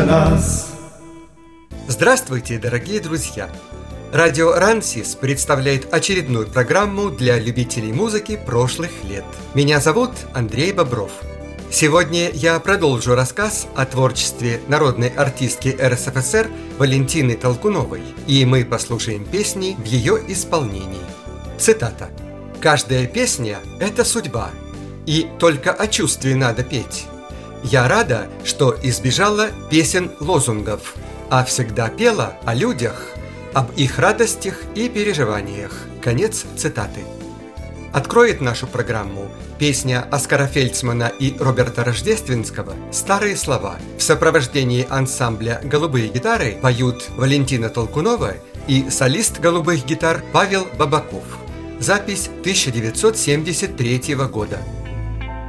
нас. Здравствуйте, дорогие друзья! Радио Рансис представляет очередную программу для любителей музыки прошлых лет. Меня зовут Андрей Бобров. Сегодня я продолжу рассказ о творчестве народной артистки РСФСР Валентины Толкуновой, и мы послушаем песни в ее исполнении. Цитата. «Каждая песня – это судьба, и только о чувстве надо петь. Я рада, что избежала песен-лозунгов, а всегда пела о людях, об их радостях и переживаниях». Конец цитаты. Откроет нашу программу песня Оскара Фельдсмана и Роберта Рождественского «Старые слова». В сопровождении ансамбля «Голубые гитары» поют Валентина Толкунова и солист голубых гитар Павел Бабаков. Запись 1973 года.